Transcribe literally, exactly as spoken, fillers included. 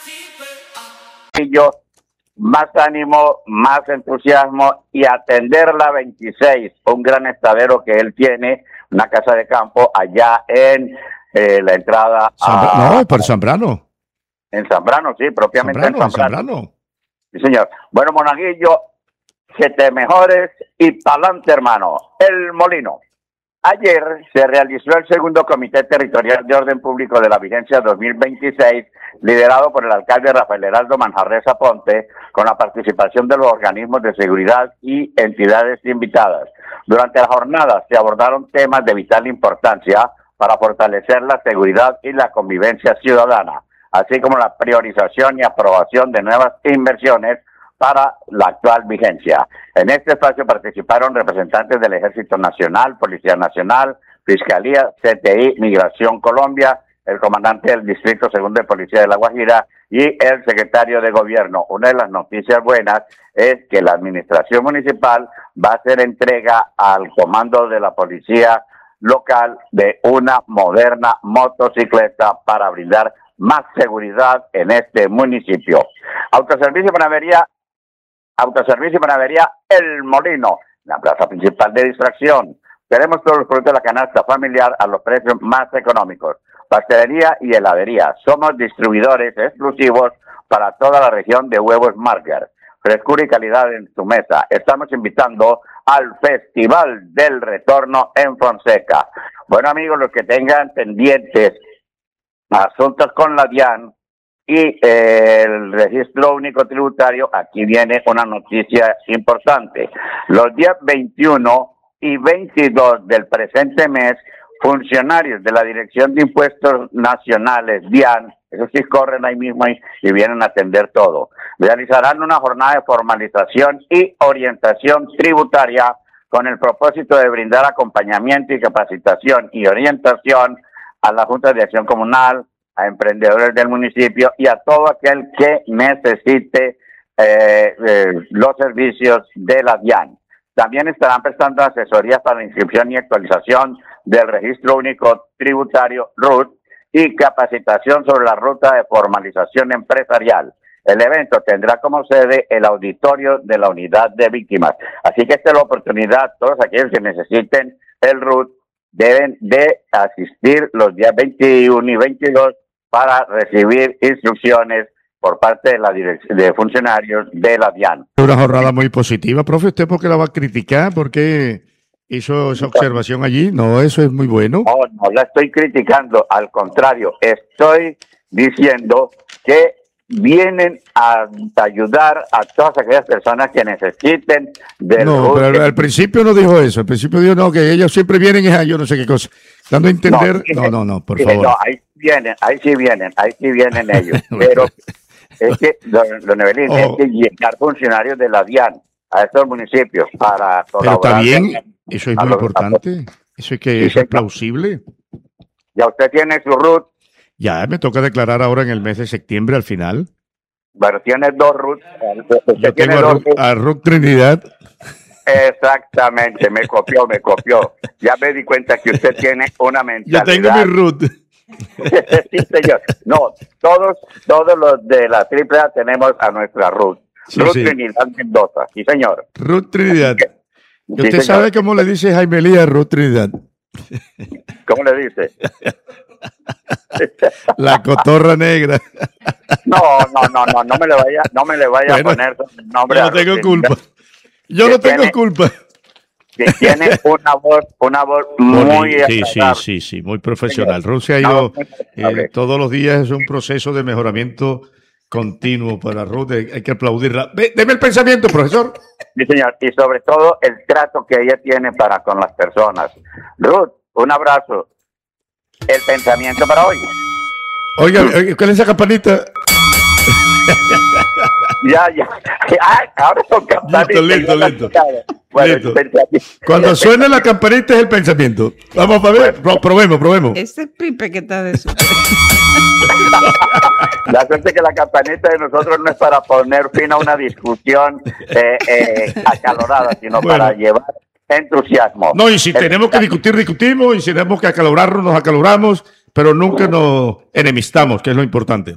Más ánimo, más entusiasmo y atender la veintiséis, un gran estadero que él tiene, una casa de campo allá en eh, la entrada a... No, por Zambrano. En Zambrano, sí, propiamente Zambrano, en Zambrano. En Zambrano. Sí, señor. Bueno, Monaguillo, que te mejores y pa'lante, hermano. El Molino. Ayer se realizó el segundo Comité Territorial de Orden Público de la Vigencia dos mil veintiséis, liderado por el alcalde Rafael Heraldo Manjarrés Aponte, con la participación de los organismos de seguridad y entidades invitadas. Durante la jornada se abordaron temas de vital importancia para fortalecer la seguridad y la convivencia ciudadana, así como la priorización y aprobación de nuevas inversiones para la actual vigencia. En este espacio participaron representantes del Ejército Nacional, Policía Nacional, Fiscalía, C T I, Migración Colombia, el comandante del Distrito Segundo de Policía de La Guajira y el secretario de Gobierno. Una de las noticias buenas es que la administración municipal va a hacer entrega al comando de la policía local de una moderna motocicleta para brindar más seguridad en este municipio. Autoservicio Panadería Autoservicio y Panadería El Molino, la plaza principal de distracción. Tenemos todos los productos de la canasta familiar a los precios más económicos. Pastelería y heladería. Somos distribuidores exclusivos para toda la región de huevos Margar. Frescura y calidad en su mesa. Estamos invitando al Festival del Retorno en Fonseca. Bueno, amigos, los que tengan pendientes asuntos con la DIAN y eh, el registro único tributario, aquí viene una noticia importante. Los días veintiuno y veintidós del presente mes, funcionarios de la Dirección de Impuestos Nacionales, DIAN, esos sí corren ahí mismo y, y vienen a atender todo, realizarán una jornada de formalización y orientación tributaria con el propósito de brindar acompañamiento y capacitación y orientación a la Junta de Acción Comunal, a emprendedores del municipio y a todo aquel que necesite eh, eh, los servicios de la DIAN. También estarán prestando asesorías para la inscripción y actualización del Registro Único Tributario R U T y capacitación sobre la ruta de formalización empresarial. El evento tendrá como sede el auditorio de la Unidad de Víctimas. Así que esta es la oportunidad, todos aquellos que necesiten el R U T deben de asistir los días veintiuno y veintidós para recibir instrucciones por parte de la dirección de funcionarios de la DIAN. Una jornada muy positiva, profe. ¿Usted por qué la va a criticar? ¿Por qué hizo esa observación allí? No, eso es muy bueno. No, no la estoy criticando, al contrario, estoy diciendo que vienen a ayudar a todas aquellas personas que necesiten del No, pero al, al principio no dijo eso. Al principio dijo no, que ellos siempre vienen y yo no sé qué cosa. Dando a entender. No, no, no, no, por favor. No, ahí vienen, ahí sí vienen, ahí sí vienen ellos. Pero es que, don, don Evelyn, oh. es que llegar funcionarios de la DIAN a estos municipios para colaborar. Pero está bien, eso es muy los, importante. Eso es que sí, eso es plausible. Ya usted tiene su R U T. Ya, me toca declarar ahora en el mes de septiembre al final. Bueno, tiene dos R U T. Yo tengo a, Ru a R U T Trinidad. Exactamente, me copió, me copió. Ya me di cuenta que usted tiene una mentalidad. Yo tengo mi R U T. Sí, señor. No, todos, todos los de la triple A tenemos a nuestra R U T. Sí, R U T sí. Trinidad Mendoza, sí, señor. R U T Trinidad. Sí, ¿Usted señor. sabe cómo le dice Jaime Elías a R U T Trinidad? ¿Cómo le dice? La cotorra negra. No, no, no, no, no me le vaya, no me le vaya bueno, a poner el nombre. Yo no tengo culpa. Yo no tengo tiene, culpa. Que tiene una voz, una voz muy sí, sí, sí, sí, muy profesional. Rusia ha ido eh, todos los días, es un proceso de mejoramiento continuo para Ruth, hay que aplaudirla. Deme el pensamiento, profesor. Sí, señor, y sobre todo el trato que ella tiene para con las personas. Ruth, un abrazo. El pensamiento para hoy. Oiga, ¿cuál es esa campanita? Ya, ya. Ay, ahora son campanitas. Listo, listo, listo. Bueno, listo. Cuando suene la campanita es el pensamiento. Vamos a ver, bueno. Probemos, probemos. Ese pipe que está de su... La suerte que la campanita de nosotros no es para poner fin a una discusión eh, eh, acalorada, sino bueno. para llevar entusiasmo. No, y si el tenemos que discutir, discutimos, y si tenemos que acalorarnos, nos acaloramos, pero nunca nos enemistamos, que es lo importante.